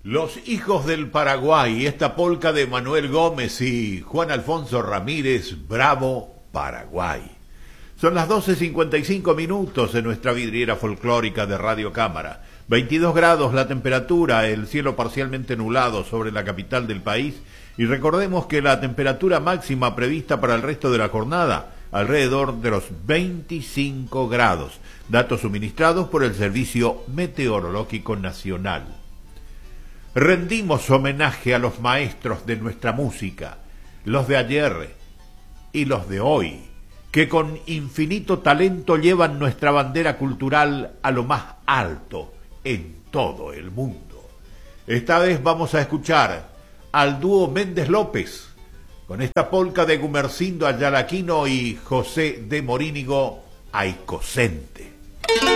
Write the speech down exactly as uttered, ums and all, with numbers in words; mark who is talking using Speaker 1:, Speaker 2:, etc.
Speaker 1: Los hijos del Paraguay, esta polca de Manuel Gómez y Juan Alfonso Ramírez, Bravo Paraguay. Son las doce cincuenta y cinco minutos en nuestra vidriera folclórica de Radio Cámara. veintidós grados la temperatura, el cielo parcialmente nublado sobre la capital del país. Y recordemos que la temperatura máxima prevista para el resto de la jornada, alrededor de los veinticinco grados. Datos suministrados por el Servicio Meteorológico Nacional. Rendimos homenaje a los maestros de nuestra música, los de ayer y los de hoy, que con infinito talento llevan nuestra bandera cultural a lo más alto en todo el mundo. Esta vez vamos a escuchar al dúo Méndez López, con esta polca de Gumercindo Ayalaquino y José de Morínigo, Aicosente.